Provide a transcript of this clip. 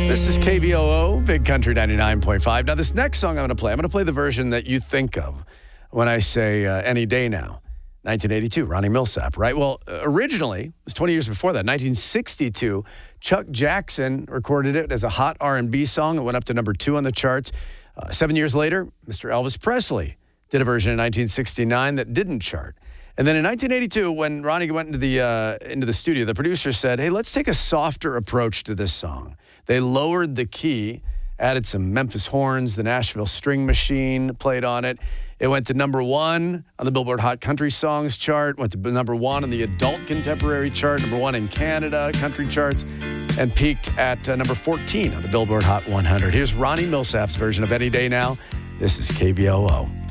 This is KBOO, Big Country 99.5. Now, this next song I'm going to play the version that you think of when I say Any Day Now. 1982, Ronnie Milsap, right? Well, originally, it was 20 years before that, 1962, Chuck Jackson recorded it as a hot R&B song. It went up to number 2 on the charts. 7 years later, Mr. Elvis Presley did a version in 1969 that didn't chart. And then in 1982, when Ronnie went into the studio, the producer said, hey, let's take a softer approach to this song. They lowered the key, added some Memphis horns, the Nashville String Machine played on it. It went to number 1 on the Billboard Hot Country Songs chart, went to number 1 on the Adult Contemporary chart, number 1 in Canada country charts, and peaked at number 14 on the Billboard Hot 100. Here's Ronnie Milsap's version of Any Day Now. This is KBOO.